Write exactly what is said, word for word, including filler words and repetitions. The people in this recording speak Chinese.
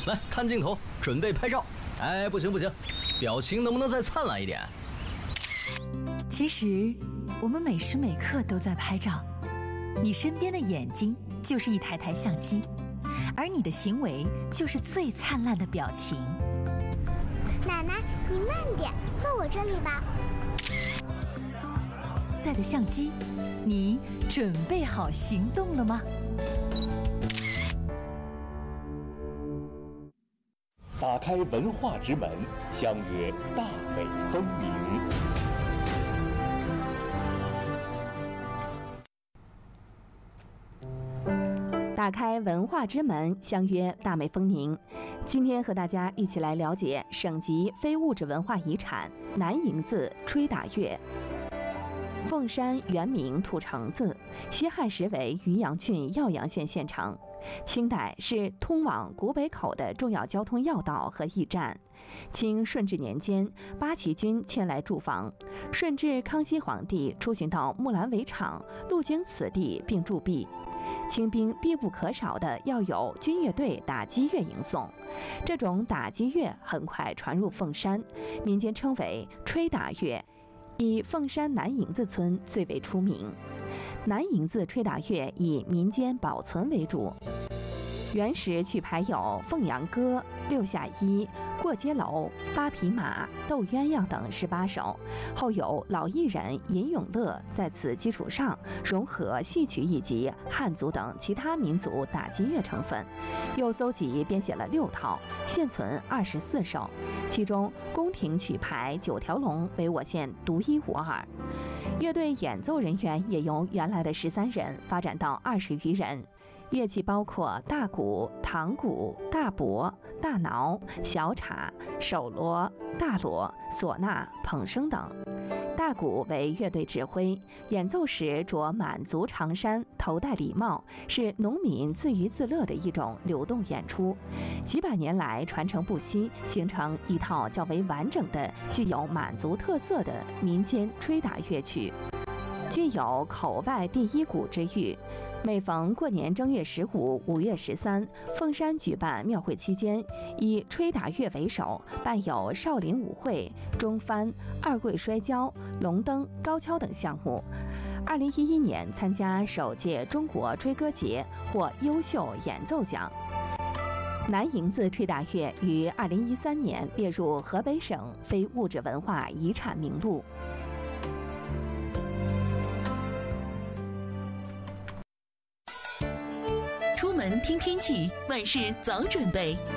来看镜头，准备拍照。哎，不行不行，表情能不能再灿烂一点？ 其实，我们每时每刻都在拍照。你身边的眼睛就是一台台相机，而你的行为就是最灿烂的表情。 奶奶，你慢点，坐我这里吧。 带着相机，你准备好行动了吗？ 打开文化之门，相约大美风鸣。 打开文化之门，相约大美风宁。今天和大家一起来了解省级非物质文化遗产南营子吹打乐。凤山原名土城子，西汉时为渔阳郡耀阳县县城，清代是通往古北口的重要交通要道和驿站。清顺治年间，八旗军迁来驻防，顺治康熙皇帝出巡到木兰围场，路经此地并驻跸。清兵必不可少的要有军乐队打击乐迎送，这种打击乐很快传入凤山，民间称为吹打乐，以凤山南营子村最为出名。南营子吹打乐以民间保存为主，原始曲牌有《凤阳歌》《六下衣》《过街楼》《八匹马》《斗鸳鸯》等十八首，后有老艺人尹永乐在此基础上融合戏曲以及汉族等其他民族打击乐成分，又搜集编写了六套，现存二十四首，其中宫廷曲牌九条龙为我县独一无二。乐队演奏人员也由原来的十三人发展到二十余人。乐器包括大鼓、堂鼓、大钹、大铙、小镲、手锣、大锣、唢呐、捧笙等。大鼓为乐队指挥，演奏时着满族长衫，头戴礼帽，是农民自娱自乐的一种流动演出。几百年来传承不息，形成一套较为完整的、具有满族特色的民间吹打乐曲，具有口外第一鼓之誉。每逢过年正月十五、五月十三，凤山举办庙会期间，以吹打乐为首，办有少林舞会、中翻、二跪摔跤、龙灯、高跷等项目。二零一一年参加首届中国吹歌节，获优秀演奏奖。南营子吹打乐于二零一三年列入河北省非物质文化遗产名录。 出门听天气，万事早准备。